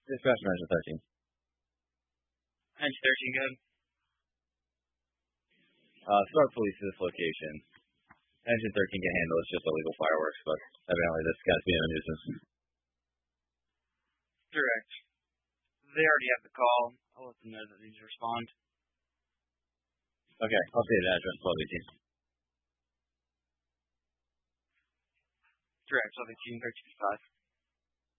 Dispatch Engine 13. Engine 13, good. Start police to this location. Engine 13 can handle it's just illegal fireworks, but evidently this guy's being a nuisance. Correct. They already have the call. I'll let them know that they need to respond. Okay, I'll say the address, 1218. Correct, 1218, 1355.